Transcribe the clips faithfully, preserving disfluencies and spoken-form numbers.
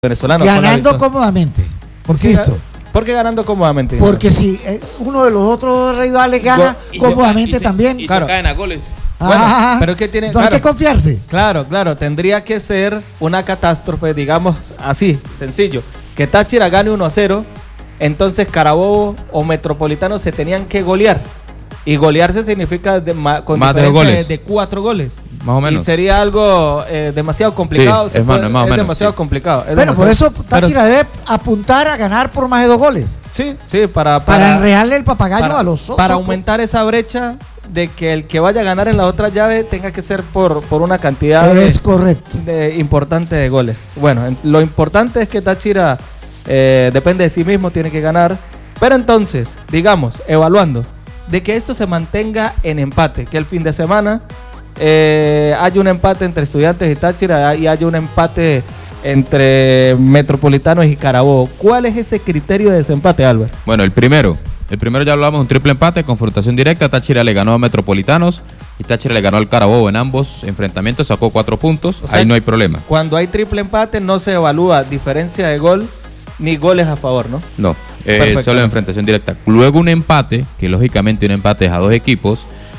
venezolano. Ganando cómodamente. ¿Por qué, ¿Por qué ganando cómodamente? Porque si eh, uno de los otros rivales gana y cómodamente se, y se, también. Y claro. se caen a goles. Bueno, ah, pero que tiene. Entonces Claro, hay que confiarse. Claro, claro. Tendría que ser una catástrofe, digamos así, sencillo. Que Táchira gane uno a cero. Entonces Carabobo o Metropolitano se tenían que golear. Y golearse significa de, ma, con más de dos goles. De, de cuatro goles. Más o menos. Y sería algo eh, demasiado complicado. Sí, se es puede, más, más o es menos, demasiado sí. complicado. Es Bueno, demasiado, por eso Táchira pero, debe apuntar a ganar por más de dos goles. Sí, sí, para... Para, Para, enredarle el papagayo para, a los otros. para aumentar esa brecha de que el que vaya a ganar en la otra llave tenga que ser por, por una cantidad Es de, correcto. de importante de goles. Bueno, en, lo importante es que Táchira eh, depende de sí mismo, tiene que ganar. Pero entonces, digamos, evaluando, de que esto se mantenga en empate, que el fin de semana eh, haya un empate entre Estudiantes y Táchira y haya un empate entre Metropolitanos y Carabobo. ¿Cuál es ese criterio de desempate, Albert? Bueno, el primero. El primero ya hablamos de un triple empate, confrontación directa. Táchira le ganó a Metropolitanos y Táchira le ganó al Carabobo en ambos enfrentamientos, sacó cuatro puntos. O sea, ahí no hay problema. Cuando hay triple empate no se evalúa diferencia de gol ni goles a favor, ¿no? No, eh, solo enfrentación directa. Luego un empate, que lógicamente un empate es a dos equipos,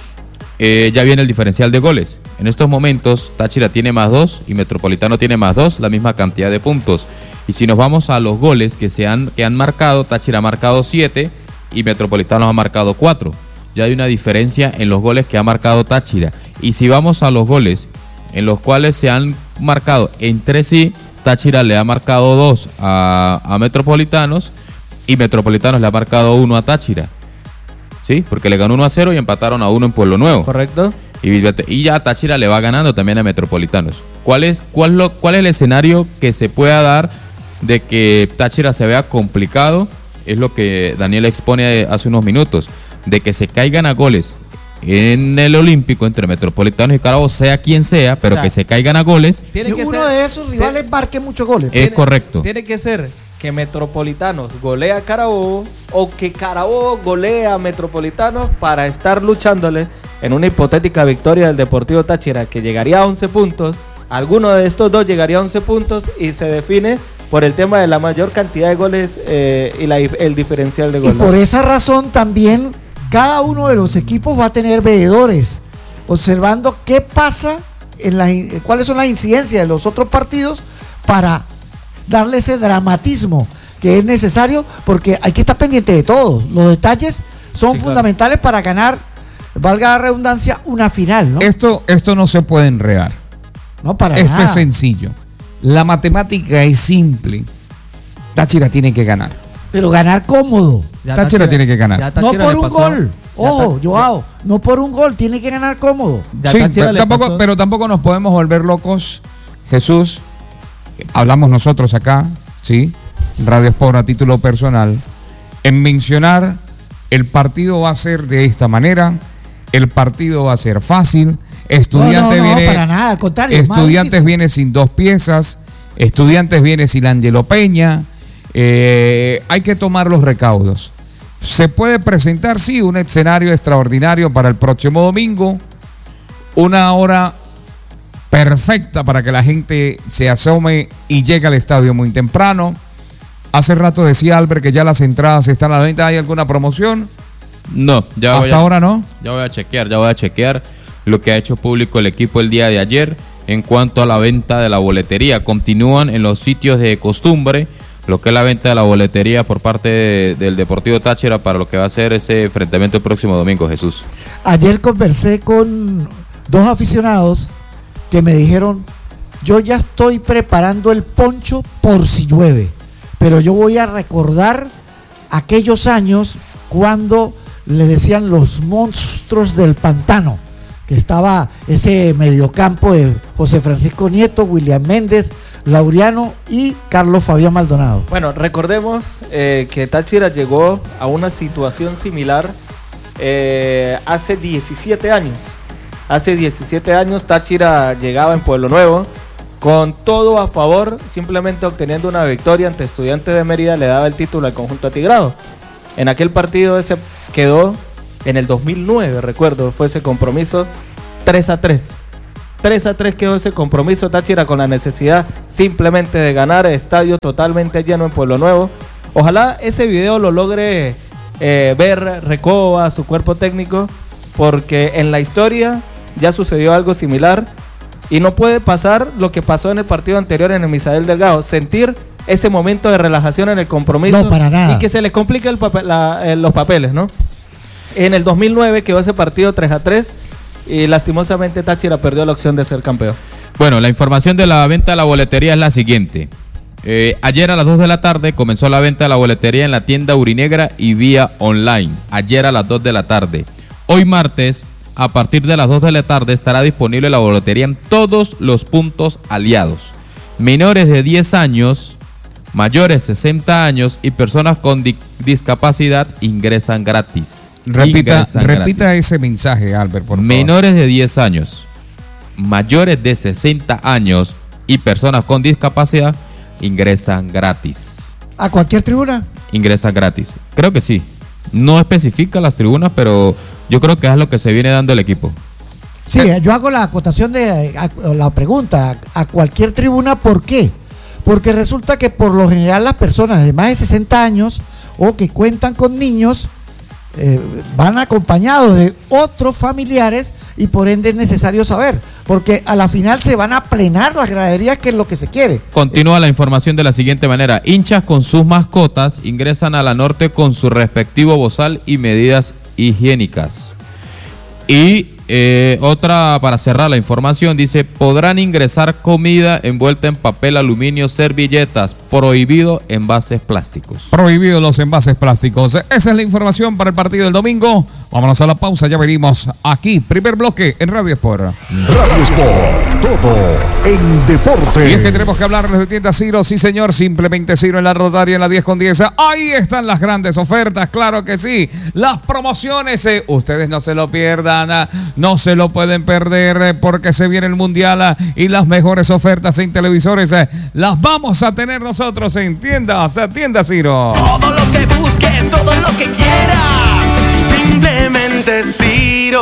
eh, ya viene el diferencial de goles. En estos momentos Táchira tiene más dos y Metropolitano tiene más dos, la misma cantidad de puntos. Y si nos vamos a los goles que, se han, que han marcado, Táchira ha marcado siete y Metropolitano ha marcado cuatro. Ya hay una diferencia en los goles que ha marcado Táchira. Y si vamos a los goles en los cuales se han marcado entre sí, Táchira le ha marcado dos a, a Metropolitanos y Metropolitanos le ha marcado uno a Táchira. ¿Sí? Porque le ganó uno a cero y empataron a uno en Pueblo Nuevo. Correcto. Y, y ya Táchira le va ganando también a Metropolitanos. ¿Cuál es, cuál, lo, ¿Cuál es el escenario que se pueda dar de que Táchira se vea complicado? Es lo que Daniel expone hace unos minutos. De que se caigan a goles en el Olímpico entre Metropolitanos y Carabobo, sea quien sea, pero o sea, que se caigan a goles. Que, que uno ser, de esos rivales marque muchos goles. Es tiene, correcto. Tiene que ser que Metropolitanos golea a Carabobo o que Carabobo golea a Metropolitanos para estar luchándole en una hipotética victoria del Deportivo Táchira que llegaría a once puntos. Alguno de estos dos llegaría a once puntos y se define por el tema de la mayor cantidad de goles eh, y la, el diferencial de goles. Y por esa razón también cada uno de los equipos va a tener veedores observando qué pasa, en la, cuáles son las incidencias de los otros partidos para darle ese dramatismo que es necesario, porque hay que estar pendiente de todos. Los detalles son sí, fundamentales claro. para ganar, valga la redundancia, una final, ¿no? Esto, esto no se puede enredar. No, para esto nada. es sencillo. La matemática es simple. Táchira tiene que ganar. Pero ganar cómodo. Ya Táchira, Táchira tiene que ganar. No por un gol. Ojo, Joao, no por un gol, tiene que ganar cómodo. Sí, pero tampoco, pero tampoco nos podemos volver locos, Jesús. Hablamos nosotros acá, ¿sí? Radio Sport a título personal, en mencionar el partido va a ser de esta manera, el partido va a ser fácil, Estudiantes no, no, no, viene, para nada, al contrario, Estudiantes viene sin dos piezas, Estudiantes viene sin Angelo Peña, eh, hay que tomar los recaudos. Se puede presentar, sí, un escenario extraordinario para el próximo domingo, una hora perfecta para que la gente se asome y llegue al estadio muy temprano. Hace rato decía Albert que ya las entradas están a la venta. ¿Hay alguna promoción? No, ya hasta voy a, ahora no. Ya voy a chequear, ya voy a chequear lo que ha hecho público el equipo el día de ayer en cuanto a la venta de la boletería. Continúan en los sitios de costumbre lo que es la venta de la boletería por parte de, del Deportivo Táchira para lo que va a ser ese enfrentamiento el próximo domingo, Jesús. Ayer conversé con dos aficionados que me dijeron, yo ya estoy preparando el poncho por si llueve, pero yo voy a recordar aquellos años cuando le decían los monstruos del pantano, que estaba ese mediocampo de José Francisco Nieto, William Méndez, Laureano y Carlos Fabián Maldonado. Bueno, recordemos eh, que Táchira llegó a una situación similar eh, hace diecisiete años. Hace diecisiete años Táchira llegaba en Pueblo Nuevo con todo a favor, simplemente obteniendo una victoria ante Estudiantes de Mérida, le daba el título al conjunto atigrado. En aquel partido ese quedó en el dos mil nueve, recuerdo, fue ese compromiso tres a tres. tres a tres quedó ese compromiso. Táchira con la necesidad simplemente de ganar, estadio totalmente lleno en Pueblo Nuevo. Ojalá ese video lo logre eh, ver Recoba, su cuerpo técnico, porque en la historia ya sucedió algo similar y no puede pasar lo que pasó en el partido anterior en el Misael Delgado, sentir ese momento de relajación en el compromiso no, para nada. Y que se le complique el papel, la, eh, los papeles, ¿no? En el dos mil nueve quedó ese partido tres a tres y lastimosamente Táchira perdió la opción de ser campeón. Bueno, la información de la venta de la boletería es la siguiente. Eh, ayer a las dos de la tarde comenzó la venta de la boletería en la tienda Urinegra y vía online. Ayer a las dos de la tarde. Hoy martes, a partir de las dos de la tarde, estará disponible la boletería en todos los puntos aliados. Menores de diez años, mayores de sesenta años y personas con di- discapacidad ingresan gratis. Repita, Ingresan repita gratis. ese mensaje, Albert, por favor. Menores de diez años, mayores de sesenta años y personas con discapacidad ingresan gratis. ¿A cualquier tribuna? Ingresan gratis. Creo que sí. No especifica las tribunas, pero yo creo que es lo que se viene dando el equipo. Sí, yo hago la acotación de a, la pregunta, a cualquier tribuna, ¿por qué? Porque resulta que por lo general las personas de más de sesenta años o que cuentan con niños eh, van acompañados de otros familiares y por ende es necesario saber, porque a la final se van a plenar las graderías, que es lo que se quiere. Continúa la información de la siguiente manera. Hinchas con sus mascotas ingresan a la Norte con su respectivo bozal y medidas higiénicas. Y eh, otra para cerrar la información, dice, podrán ingresar comida envuelta en papel aluminio, servilletas, prohibido envases plásticos. Prohibido los envases plásticos. Esa es la información para el partido del domingo. Vámonos a la pausa, ya venimos aquí. Primer bloque en Radio Sport. Radio Sport, todo en deporte. Y es que tenemos que hablarles de Tienda Ciro, sí señor, simplemente Ciro en la Rotaria en la diez con diez. Ahí están las grandes ofertas, claro que sí. Las promociones, eh, ustedes no se lo pierdan, ah, no se lo pueden perder eh, porque se viene el Mundial ah, y las mejores ofertas en televisores eh, las vamos a tener nosotros en Tiendas, eh, Tienda Ciro. Todo lo que busques, todo lo que quieras, simplemente Ciro.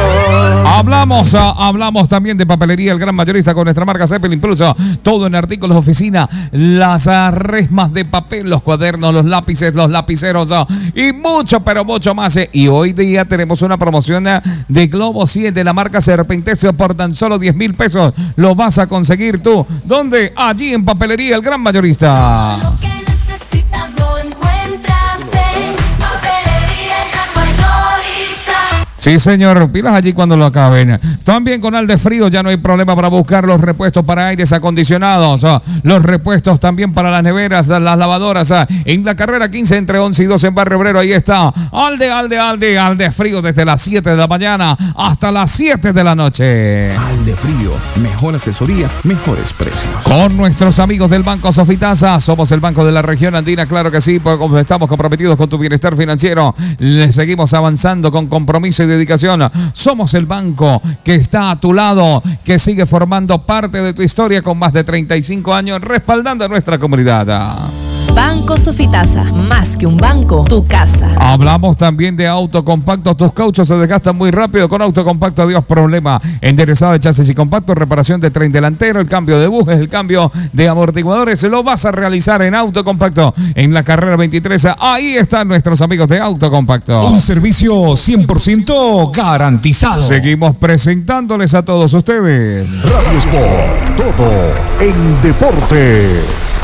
Hablamos, ah, hablamos también de papelería, el gran mayorista con nuestra marca Zeppelin Plus, ah, todo en artículos de oficina, las ah, resmas de papel, los cuadernos, los lápices, los lapiceros ah, y mucho, pero mucho más. eh. Y hoy día tenemos una promoción ah, de Globo cien de la marca Serpentecio por tan solo diez mil pesos. Lo vas a conseguir tú. ¿Dónde? Allí en papelería, el gran mayorista. Lo que necesitas lo encuentras en Papelería El Gran Mayorista. Sí, señor, pilas allí cuando lo acaben. También con Alde Frío ya no hay problema para buscar los repuestos para aires acondicionados, ah, los repuestos también para las neveras, ah, las lavadoras, ah, en la carrera quince entre once y doce en Barrio Obrero. Ahí está Alde, Alde, Alde, Alde Frío desde las siete de la mañana hasta las siete de la noche. Alde Frío, mejor asesoría, mejores precios. Con nuestros amigos del Banco Sofitasa, somos el banco de la región andina, claro que sí, porque estamos comprometidos con tu bienestar financiero, le seguimos avanzando con compromiso y dedicación. Somos el banco que está a tu lado, que sigue formando parte de tu historia con más de treinta y cinco años respaldando a nuestra comunidad. Banco Sofitasa, más que un banco, tu casa. Hablamos también de autocompacto. Tus cauchos se desgastan muy rápido con autocompacto. Adiós problema. Enderezado de chasis y compacto, reparación de tren delantero, el cambio de bujes, el cambio de amortiguadores. Lo vas a realizar en autocompacto en la carrera veintitrés. Ahí están nuestros amigos de autocompacto. Un servicio cien por ciento garantizado. Seguimos presentándoles a todos ustedes Radio Sport, todo en deportes.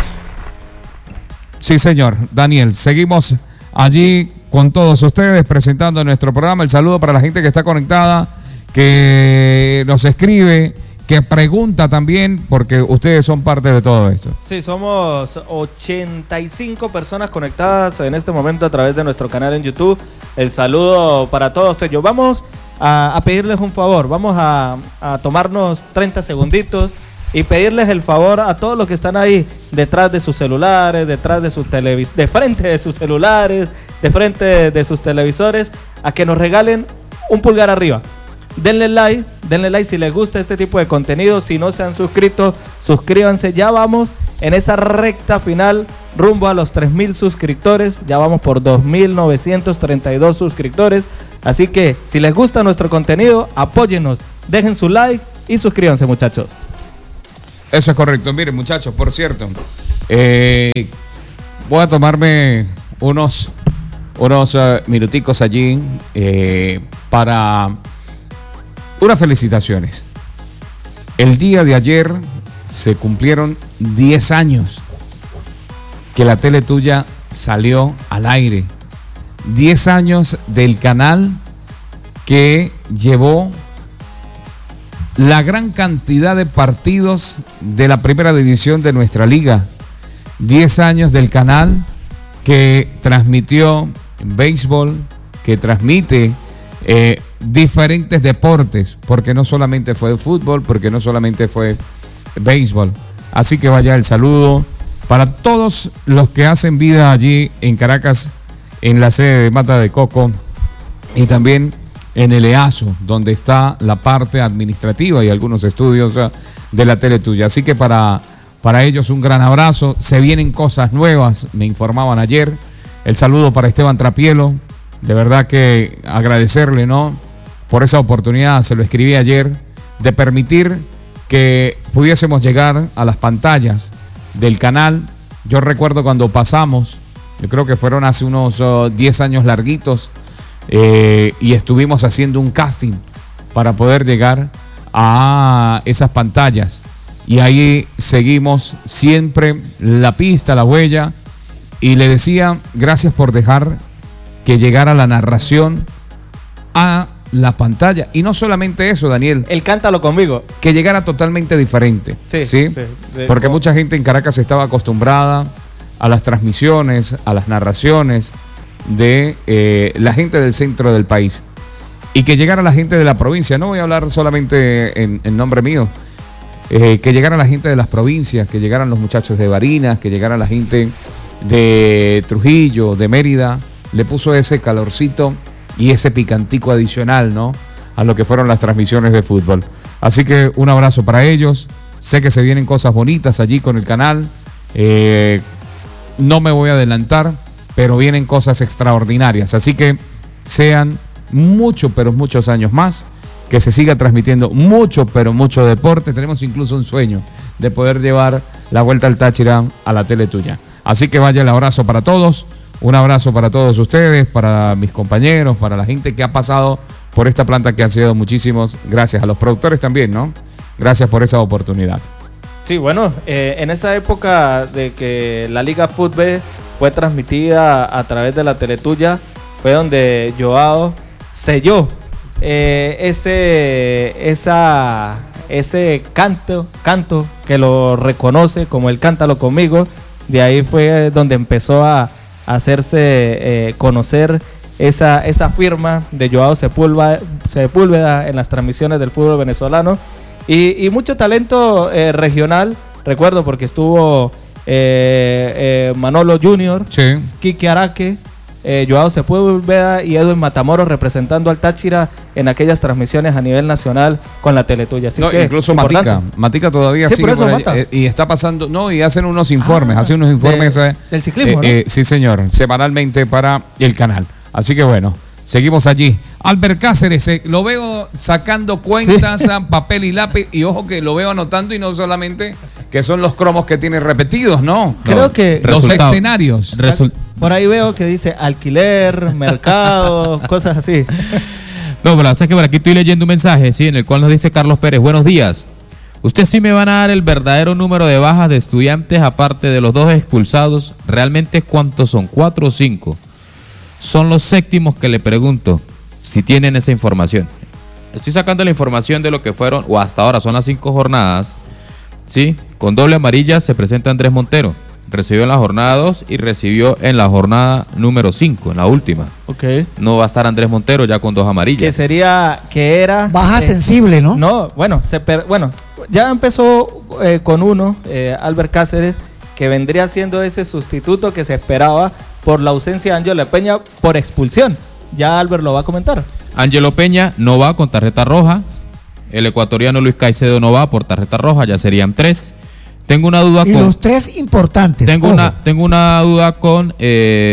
Sí, señor. Daniel, seguimos allí con todos ustedes presentando nuestro programa. El saludo para la gente que está conectada, que nos escribe, que pregunta también, porque ustedes son parte de todo esto. Sí, somos ochenta y cinco personas conectadas en este momento a través de nuestro canal en YouTube. El saludo para todos ellos. Vamos a, a pedirles un favor. Vamos a, a tomarnos treinta segunditos y pedirles el favor a todos los que están ahí detrás de sus celulares, detrás de sus televisores, de frente de sus celulares, de frente de, de sus televisores, a que nos regalen un pulgar arriba. Denle like, denle like si les gusta este tipo de contenido. Si no se han suscrito, suscríbanse. Ya vamos en esa recta final rumbo a los tres mil suscriptores. Ya vamos por dos mil novecientos treinta y dos suscriptores. Así que si les gusta nuestro contenido, apóyennos, dejen su like y suscríbanse, muchachos. Eso es correcto. Miren, muchachos, por cierto, eh, voy a tomarme unos, unos uh, minuticos allí eh, para unas felicitaciones. El día de ayer se cumplieron diez años que la tele tuya salió al aire. diez años del canal que llevó la gran cantidad de partidos de la primera división de nuestra liga. diez años del canal que transmitió béisbol, que transmite eh, diferentes deportes, porque no solamente fue fútbol, porque no solamente fue béisbol. Así que vaya el saludo para todos los que hacen vida allí en Caracas, en la sede de Mata de Coco y también en el E A S O, donde está la parte administrativa y algunos estudios de la tele tuya. Así que para, para ellos un gran abrazo. Se vienen cosas nuevas, me informaban ayer. El saludo para Esteban Trapielo. De verdad que agradecerle, ¿no?, por esa oportunidad, se lo escribí ayer, de permitir que pudiésemos llegar a las pantallas del canal. Yo recuerdo cuando pasamos, yo creo que fueron hace unos uh, diez años larguitos, eh, y estuvimos haciendo un casting para poder llegar a esas pantallas. Y ahí seguimos siempre la pista, la huella. Y le decía, gracias por dejar que llegara la narración a la pantalla. Y no solamente eso, Daniel. El cántalo conmigo. Que llegara totalmente diferente. Sí, ¿sí? sí. De- Porque mucha gente en Caracas estaba acostumbrada a las transmisiones, a las narraciones de eh, la gente del centro del país. Y que llegara la gente de la provincia. No voy a hablar solamente en, en nombre mío. Eh, que llegara la gente de las provincias, que llegaran los muchachos de Barinas, que llegara la gente de Trujillo, de Mérida. Le puso ese calorcito y ese picantico adicional, ¿no?, a lo que fueron las transmisiones de fútbol. Así que un abrazo para ellos. Sé que se vienen cosas bonitas allí con el canal. Eh, no me voy a adelantar, pero vienen cosas extraordinarias. Así que sean muchos, pero muchos años más, que se siga transmitiendo mucho, pero mucho deporte. Tenemos incluso un sueño de poder llevar la Vuelta al Táchira a la tele tuya. Así que vaya el abrazo para todos. Un abrazo para todos ustedes, para mis compañeros, para la gente que ha pasado por esta planta, que han sido muchísimos. Gracias a los productores también, ¿no? Gracias por esa oportunidad. Sí, bueno, eh, en esa época de que la Liga Fútbol fue transmitida a través de la Teletuya, fue donde Joao selló eh, ese, esa, ese canto, canto que lo reconoce como el Cántalo Conmigo. De ahí fue donde empezó a hacerse eh, conocer esa, esa firma de Joao Sepúlveda, Sepúlveda en las transmisiones del fútbol venezolano. Y, y mucho talento eh, regional, recuerdo, porque estuvo eh, eh, Manolo Junior, Sí. Quique Araque, eh, Joao Sepúlveda y Edwin Matamoros representando al Táchira en aquellas transmisiones a nivel nacional con la Teletuya. Así No, que incluso importante. Matica. Matica todavía Sí, sigue por eso, por allí, Mata. eh, y está pasando, no, y hacen unos informes, Ah, hacen unos informes de- eh, del ciclismo, eh, ¿no? eh, sí, señor, semanalmente para el canal. Así que bueno, seguimos allí. Albert Cáceres, eh, lo veo sacando cuentas, a papel y lápiz, y ojo que lo veo anotando, y no solamente que son los cromos que tiene repetidos, no. Creo No, que Los resultado. escenarios. Resul- por ahí veo que dice alquiler, mercado, cosas así. No, pero es que por aquí estoy leyendo un mensaje, sí, en el cual nos dice Carlos Pérez: buenos días. ¿Usted sí me van a dar el verdadero número de bajas de estudiantes aparte de los dos expulsados? ¿Realmente cuántos son? ¿Cuatro o cinco? Son los séptimos que le pregunto si tienen esa información. Estoy sacando la información de lo que fueron, o hasta ahora son las cinco jornadas, ¿sí? Con doble amarilla se presenta Andrés Montero. Recibió en la jornada dos y recibió en la jornada número cinco, en la última. Ok. No va a estar Andrés Montero ya con dos Que amarillas. sería, que era... Baja eh, sensible, ¿no? No, bueno, se per- bueno, ya empezó eh, con uno, eh, Albert Cáceres, que vendría siendo ese sustituto que se esperaba por la ausencia de Ángelo Peña por expulsión. Ya Albert lo va a comentar. Ángelo Peña no va con tarjeta roja. El ecuatoriano Luis Caicedo no va por tarjeta roja, ya serían tres. Tengo una duda Y con... los tres importantes. Tengo ojo. una, tengo una duda con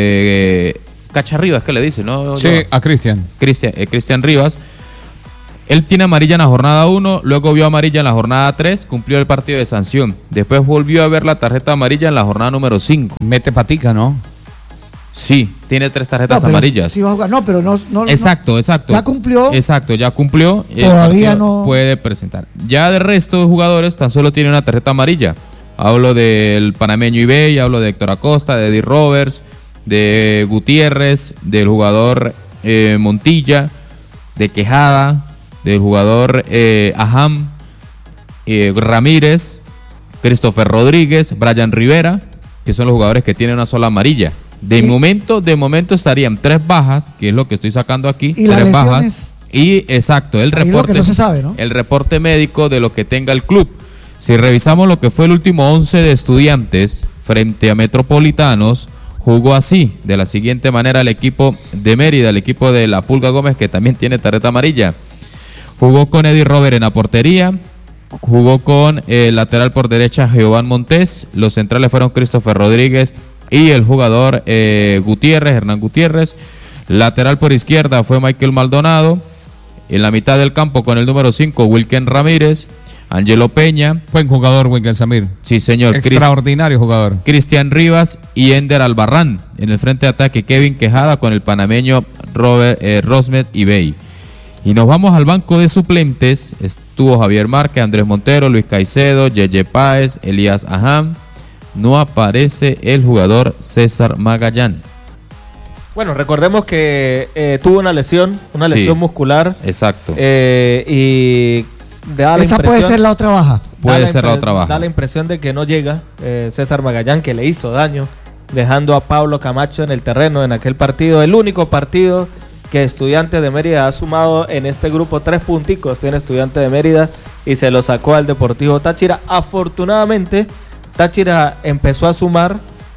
eh, Cacha Rivas, ¿qué le dice? ¿No? Sí, a Cristian. Cristian, eh, Cristian Rivas. Él tiene amarilla en la jornada uno, luego vio amarilla en la jornada tres, cumplió el partido de sanción. Después volvió a ver la tarjeta amarilla en la jornada número cinco. Mete patica, ¿no? Sí, tiene tres No, tarjetas pero amarillas. sí va a jugar. No, pero no. no Exacto, exacto. Ya cumplió. Exacto, ya cumplió. El Todavía partido no- puede presentar. Ya de resto de jugadores tan solo tiene una tarjeta amarilla. Hablo del panameño Ibey, hablo de Héctor Acosta, de Eddie Roberts, de Gutiérrez, del jugador eh, Montilla, de Quejada, del jugador eh, Aham, eh, Ramírez, Christopher Rodríguez, Brian Rivera, que son los jugadores que tienen una sola amarilla. De Y- momento, de momento estarían tres bajas, que es lo que estoy sacando aquí, ¿Y las tres lesiones? bajas. Y exacto, el Ahí es lo que reporte, no se sabe, ¿no? el reporte médico de lo que tenga el club. Si revisamos lo que fue el último once de Estudiantes frente a Metropolitanos, jugó así, de la siguiente manera el equipo de Mérida, el equipo de la Pulga Gómez, que también tiene tarjeta amarilla. Jugó con Eddie Robert en la portería, jugó con el lateral por derecha Jehován Montés, los centrales fueron Christopher Rodríguez y el jugador eh, Gutiérrez, Hernán Gutiérrez. Lateral por izquierda fue Michael Maldonado. En la mitad del campo con el número cinco, Wilken Ramírez, Angelo Peña. Buen jugador, Wilken Samir. Sí, señor. Cris- Extraordinario jugador. Cristian Rivas y Ender Albarrán. En el frente de ataque, Kevin Quejada con el panameño Robert, eh, Rosmet Ibey. Y nos vamos al banco de suplentes. Estuvo Javier Márquez, Andrés Montero, Luis Caicedo, Yeye Páez, Elías Aham. No aparece el jugador César Magallán. Bueno, recordemos que eh, tuvo una lesión, una Sí. lesión muscular. Exacto. eh, y da la Esa puede impresión- ser la otra baja. Puede da ser la impre- otra baja. Da la impresión de que no llega eh, César Magallán, que le hizo daño, dejando a Pablo Camacho en el terreno en aquel partido. El único partido que Estudiantes de Mérida ha sumado en este grupo. Tres punticos tiene Estudiantes de Mérida y se lo sacó al Deportivo Táchira. Afortunadamente, Táchira empezó a sumar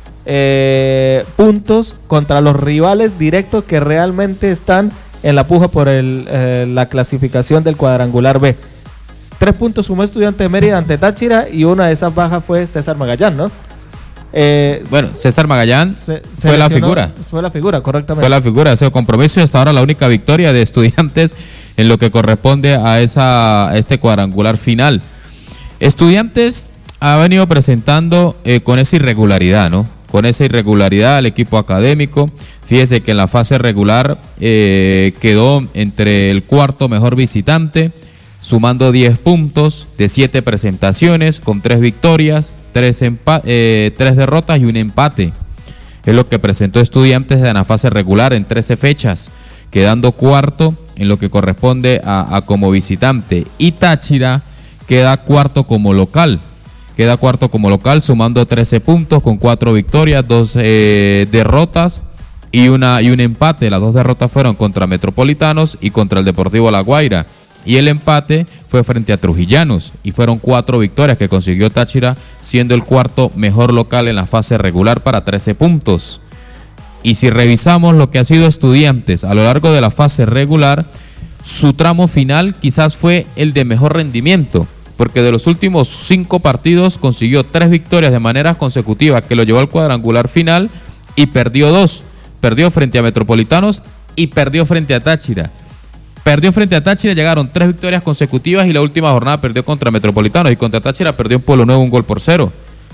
eh, puntos contra los rivales directos que realmente están en la puja por el, eh, la clasificación del cuadrangular B. Tres puntos sumó Estudiantes de Mérida ante Táchira y una de esas bajas fue César Magallán, ¿no? Eh, Bueno, César Magallán se- se fue la lesionó- figura. Fue la figura, correctamente. Fue la figura de ese compromiso y hasta ahora la única victoria de Estudiantes en lo que corresponde a, esa, a este cuadrangular final. Estudiantes ha venido presentando eh, con esa irregularidad, ¿no? Con esa irregularidad al equipo académico. Fíjese que en la fase regular eh, quedó entre el cuarto mejor visitante, sumando diez puntos de siete presentaciones, con tres victorias, tres, empa- eh, tres derrotas y un empate. Es lo que presentó Estudiantes en la fase regular en trece fechas, quedando cuarto en lo que corresponde a, a como visitante. Y Táchira queda cuarto como local. Queda cuarto como local, sumando trece puntos con cuatro victorias, dos eh, derrotas y, una, y un empate. Las dos derrotas fueron contra Metropolitanos y contra el Deportivo La Guaira. Y el empate fue frente a Trujillanos y fueron cuatro victorias que consiguió Táchira, siendo el cuarto mejor local en la fase regular para trece puntos. Y si revisamos lo que ha sido Estudiantes a lo largo de la fase regular, su tramo final quizás fue el de mejor rendimiento, porque de los últimos cinco partidos consiguió tres victorias de manera consecutiva que lo llevó al cuadrangular final y perdió dos. Perdió frente a Metropolitanos y perdió frente a Táchira. Perdió frente a Táchira, llegaron tres victorias consecutivas y la última jornada perdió contra Metropolitanos y contra Táchira perdió en Pueblo Nuevo un gol por cero.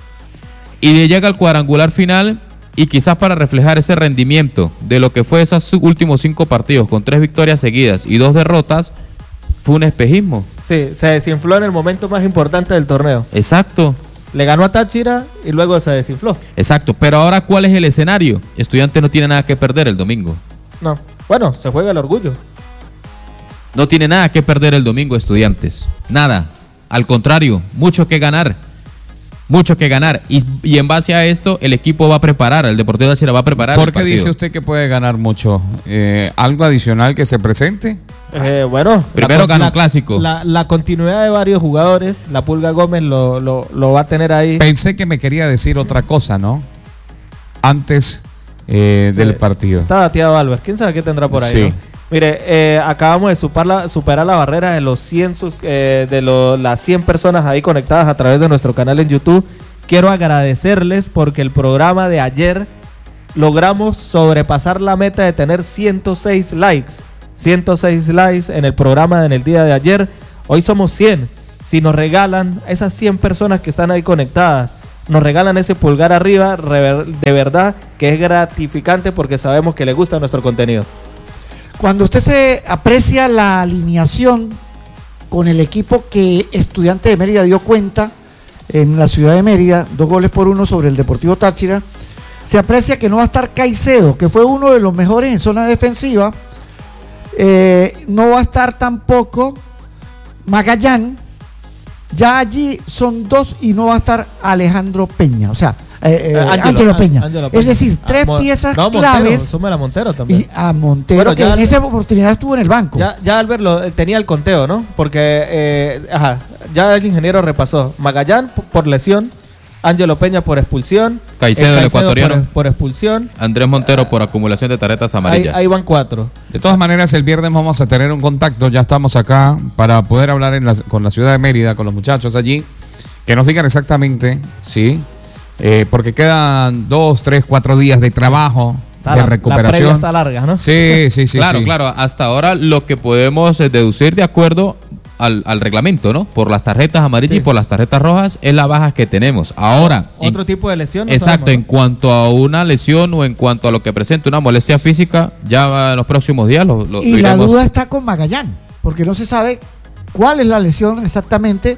Y de llega al cuadrangular final y quizás para reflejar ese rendimiento de lo que fue esos últimos cinco partidos con tres victorias seguidas y dos derrotas, fue un espejismo. Sí, se desinfló en el momento más importante del torneo. Exacto, Le ganó a Táchira y luego se desinfló. exacto. Pero ahora, ¿cuál es el escenario? Estudiantes no tiene nada que perder el domingo. No. Bueno, se juega el orgullo. No tiene nada que perder el domingo Estudiantes. Nada. Al contrario, mucho que ganar. Mucho que ganar. Y, y en base a esto, el equipo va a preparar, el Deportivo Táchira va a preparar el ¿Por qué partido. dice usted que puede ganar mucho? Eh, ¿Algo adicional que se presente? Eh, bueno, Primero la- gana un la- clásico. La, la continuidad de varios jugadores, la Pulga Gómez lo, lo, lo va a tener ahí. Pensé que me quería decir otra cosa, ¿no? Antes eh, Sí, del partido. Está dateado Álvarez. ¿Quién sabe qué tendrá por ahí? Sí. ¿no? Mire, eh, acabamos de superar la, superar la barrera de los cien sus- eh, de lo- las cien personas ahí conectadas a través de nuestro canal en YouTube. Quiero agradecerles porque el programa de ayer logramos sobrepasar la meta de tener ciento seis likes. ciento seis likes en el programa en el día de ayer. Hoy somos cien. Si nos regalan, esas cien personas que están ahí conectadas, nos regalan ese pulgar arriba, de verdad que es gratificante porque sabemos que les gusta nuestro contenido. Cuando usted se aprecia la alineación con el equipo que Estudiante de Mérida dio cuenta en la ciudad de Mérida, dos goles por uno sobre el Deportivo Táchira, se aprecia que no va a estar Caicedo, que fue uno de los mejores en zona defensiva, eh, no va a estar tampoco Magallán, ya allí son dos y no va a estar Alejandro Peña, o sea, eh, eh, Ángelo, Ángelo Peña. Ángelo Peña. Es decir, tres ah, piezas no, claves. Montero, a Montero también. Y a Montero, bueno, que en esa oportunidad estuvo en el banco. Ya, ya Albert lo, tenía el conteo, ¿no? Porque eh, ajá, ya el ingeniero repasó. Magallán por lesión, Ángelo Peña por expulsión, Caicedo, el ecuatoriano por, por expulsión, Andrés Montero por acumulación de tarjetas amarillas. Ahí, ahí van cuatro. De todas maneras, el viernes vamos a tener un contacto. Ya estamos acá para poder hablar en la, con la ciudad de Mérida, con los muchachos allí, que nos digan exactamente, sí. Eh, porque quedan dos, tres, cuatro días de trabajo, está de la, recuperación. La previa está larga, ¿no? Sí, sí, sí. Claro, sí. claro. Hasta ahora lo que podemos deducir de acuerdo al, al reglamento, ¿no? Por las tarjetas amarillas sí. y por las tarjetas rojas es la baja que tenemos. Ahora. Otro en, tipo de lesión. No exacto. sabemos, ¿no? En cuanto a una lesión o en cuanto a lo que presenta una molestia física, ya en los próximos días lo, lo Y lo la iremos. duda está con Magallán, porque no se sabe cuál es la lesión exactamente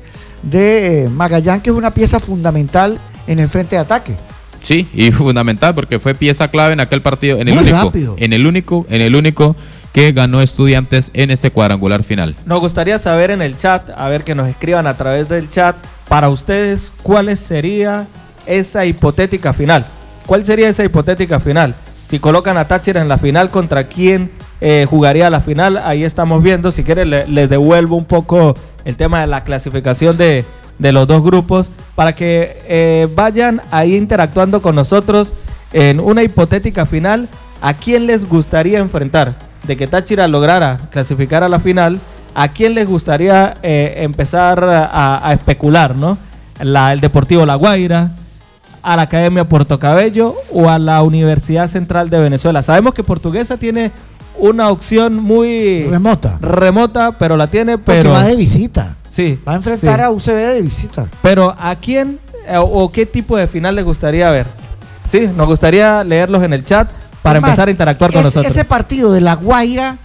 de Magallán, que es una pieza fundamental en el frente de ataque. Sí, y fundamental porque fue pieza clave en aquel partido, en el Muy único, rápido. en el único, en el único que ganó Estudiantes en este cuadrangular final. Nos gustaría saber en el chat, a ver que nos escriban a través del chat, para ustedes, ¿cuál sería esa hipotética final? ¿Cuál sería esa hipotética final? Si colocan a Táchira en la final, ¿contra quién eh, jugaría la final? Ahí estamos viendo. Si quieren, le, les devuelvo un poco el tema de la clasificación de, de los dos grupos para que eh, vayan ahí interactuando con nosotros en una hipotética final. ¿A quién les gustaría enfrentar? De que Táchira lograra clasificar a la final, ¿a quién les gustaría eh, empezar a, a especular, ¿no? La, el Deportivo La Guaira, a la Academia Puerto Cabello o a la Universidad Central de Venezuela. Sabemos que Portuguesa tiene una opción muy remota, remota, pero la tiene, porque pero va de visita. Sí, va a enfrentar sí. a U C B de visita. Pero ¿a quién eh, o qué tipo de final les gustaría ver? Sí, nos gustaría leerlos en el chat para Además, empezar a interactuar con es, nosotros. Ese partido de La Guaira,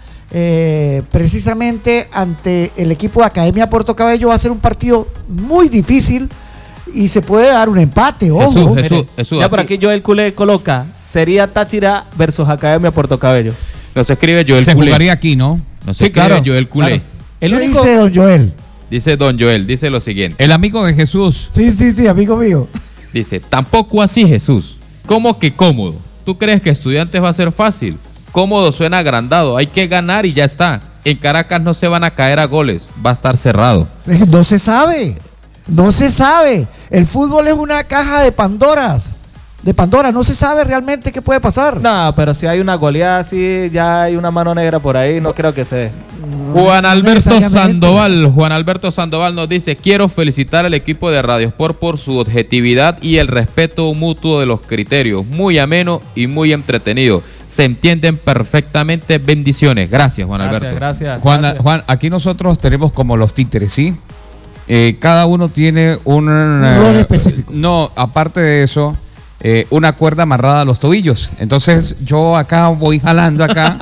eh, precisamente ante el equipo de Academia Puerto Cabello, va a ser un partido muy difícil y se puede dar un empate. Ojo. Jesús, Mire, Jesús, Jesús, ya por aquí Joel Culé coloca, sería Táchira versus Academia Puerto Cabello. Nos escribe Joel Se Culé. jugaría aquí, ¿no? Nos Sí, escribe claro, Joel Culé. claro. El ¿Qué único, dice don Joel? Dice don Joel, dice lo siguiente. El amigo de Jesús. Sí, sí, sí, amigo mío. Dice, tampoco así Jesús. ¿Cómo que cómodo? ¿Tú crees que Estudiantes va a ser fácil? Cómodo suena agrandado, hay que ganar y ya está. En Caracas no se van a caer a goles, va a estar cerrado. No se sabe, no se sabe. El fútbol es una caja de Pandoras. De Pandora, no se sabe realmente qué puede pasar. no, pero si hay una goleada así, ya hay una mano negra por ahí, no creo que se dé. Juan Alberto necesariamente. Sandoval, Juan Alberto Sandoval nos dice, quiero felicitar al equipo de Radio Sport por su objetividad y el respeto mutuo de los criterios, muy ameno y muy entretenido, se entienden perfectamente, bendiciones, gracias Juan Gracias, Alberto. gracias. Juan, gracias. Juan, aquí nosotros tenemos como los títeres, ¿sí? Eh, cada uno tiene un, Un rol eh, específico. No, aparte de eso, eh, una cuerda amarrada a los tobillos. Entonces yo acá voy jalando acá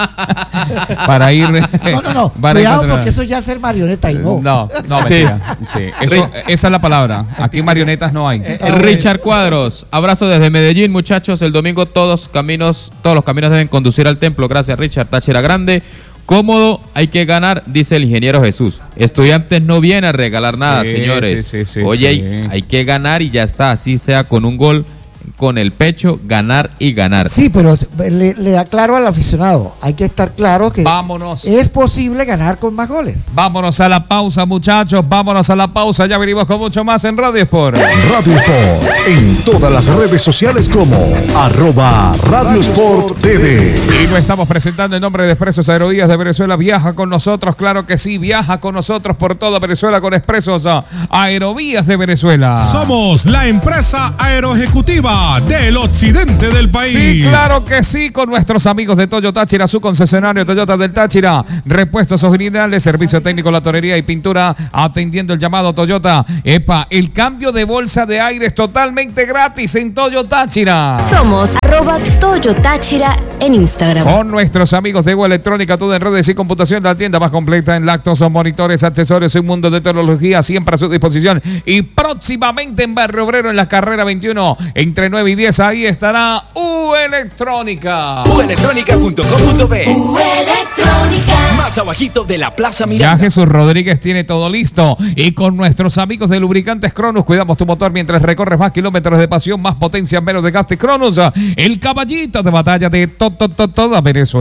para ir. No, no, no. para Cuidado encontrar- porque eso ya es ser marioneta y no. No, no, mentira. Sí, eso, esa es la palabra. Aquí marionetas no hay. Eh, Richard Cuadros, abrazo desde Medellín, muchachos. El domingo todos caminos, todos los caminos deben conducir al templo. Gracias, Richard. Táchira grande, cómodo, hay que ganar, dice el ingeniero Jesús. Estudiantes no viene a regalar nada, Sí, señores. sí, sí, sí, Oye, sí. Hay, hay que ganar y ya está. Así sea con un gol, con el pecho, ganar y ganar. Sí, pero le, le da claro al aficionado. Hay que estar claro que Vámonos. es posible ganar con más goles. Vámonos a la pausa, muchachos. Vámonos a la pausa. Ya venimos con mucho más en Radio Sport. Radio Sport en todas las redes sociales como arroba Radio Sport T V. Y lo estamos presentando en nombre de Expresos Aerovías de Venezuela. Viaja con nosotros, claro que sí. Viaja con nosotros por toda Venezuela con Expresos Aerovías de Venezuela. Somos la empresa aeroejecutiva Táchira, del occidente del país. Sí, claro que sí, con nuestros amigos de Toyo Táchira, su concesionario Toyota del Táchira. Repuestos originales, servicio técnico, la tonería y pintura, atendiendo el llamado Toyota. Epa, el cambio de bolsa de aire es totalmente gratis en Toyo Táchira. Somos arroba Toyo Táchira en Instagram. Con nuestros amigos de Ego Electrónica, todo en redes y computación, la tienda más completa en lactos, monitores, accesorios, un mundo de tecnología siempre a su disposición. Y próximamente en Barrio Obrero, en la carrera veintiuno, entre nueve y diez, ahí estará U Electrónica. u electrónica punto com punto be. U Electrónica. Más abajito de la Plaza Ya Miranda. Jesús Rodríguez tiene todo listo. Y con nuestros amigos de Lubricantes Cronus, cuidamos tu motor mientras recorres más kilómetros de pasión, más potencia, menos desgaste. Cronus, el caballito de batalla de to, to, to, toda Venezuela.